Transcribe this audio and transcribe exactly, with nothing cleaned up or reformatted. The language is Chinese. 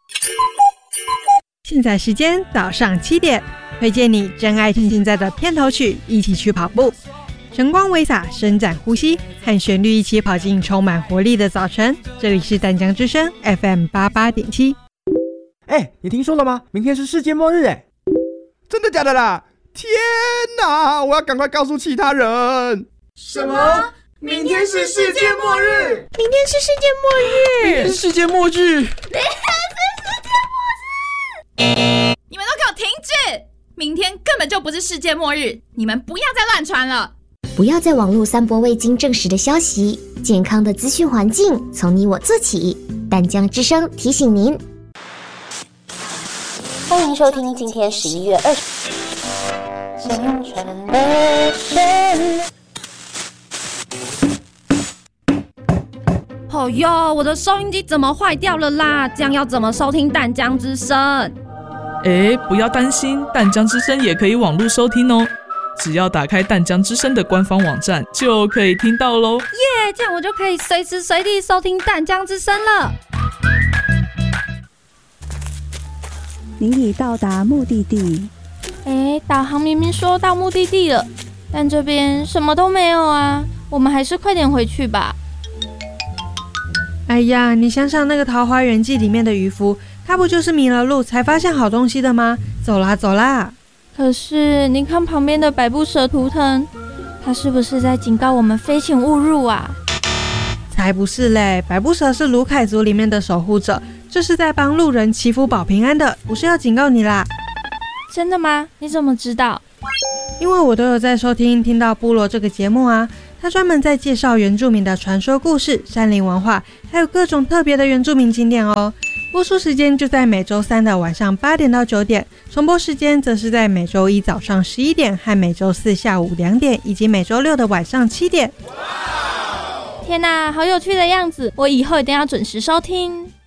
现在时间早上七点，推荐你真爱现在的片头曲，一起去跑步。晨光微洒，伸展呼吸，和旋律一起跑进充满活力的早晨。这里是淡江之声 F M 八八点七。 哎，你听说了吗？明天是世界末日哎！ 真的假的啦？天哪！我要赶快告诉其他人。 什么？明天是世界末日？ 明天是世界末日？ 明天是世界末日？ 明天是世界末日！ 你们都给我停止！明天根本就不是世界末日，你们不要再乱传了。 不要在网络散播未经证实的消息，健康的资讯环境从你我做起。淡江之声提醒您， 欢迎收听今天十一月二十青春的旋律。 哦哟，我的收音机怎么坏掉了啦？这样要怎么收听淡江之声？ 哎，不要担心，淡江之声也可以网络收听哦。只要打开淡江之声的官方网站，就可以听到咯。 耶，这样我就可以随时随地收听淡江之声了。 您已到达目的地。 哎，导航明明说到目的地了，但这边什么都没有啊，我们还是快点回去吧。 哎呀，你想想那个《桃花源记》里面的渔夫，他不就是迷了路才发现好东西的吗？走啦走啦！ 可是你看旁边的百步蛇图腾，它是不是在警告我们飞行勿入啊？ 才不是嘞，百步蛇是卢凯族里面的守护者，这是在帮路人祈福保平安的，不是要警告你啦。 真的吗？你怎么知道？ 因为我都有在收听听到部落这个节目啊，他专门在介绍原住民的传说故事、山林文化，还有各种特别的原住民景点哦。播出时间就在每周三的晚上八点到九点，重播时间则是在每周一早上十一点和每周四下午两点，以及每周六的晚上七点。 天哪，好有趣的样子！我以后一定要准时收听。